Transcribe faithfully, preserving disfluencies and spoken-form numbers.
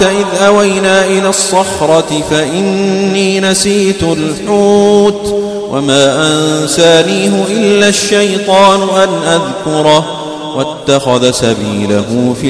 إذ أوينا إلى الصخرة فإني نسيت الحوت وما أنسانيه إلا الشيطان أن أذكره واتخذ سبيله في